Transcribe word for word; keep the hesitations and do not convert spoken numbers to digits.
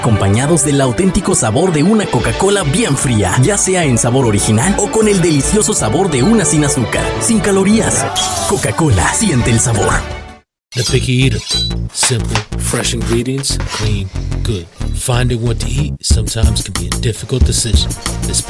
acompañados del auténtico sabor de una Coca-Cola bien fría, ya sea en sabor original o con el delicioso sabor de una sin azúcar, sin calorías. Coca-Cola, siente el sabor. The Picky Eater. Simple, fresh ingredients, clean, good. Finding what to eat sometimes can be a difficult decision, especially